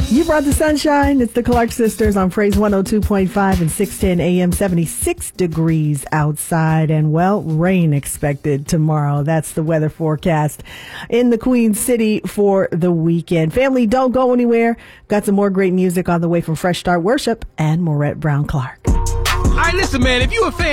You brought the sunshine. It's the Clark Sisters on Praise 102.5 and 610 AM, 76 degrees outside. And, well, rain expected tomorrow. That's the weather forecast in the Queen City for the weekend. Family, don't go anywhere. Got some more great music on the way from Fresh Start Worship and Maurette Brown Clark. All right, listen, man, if you a fan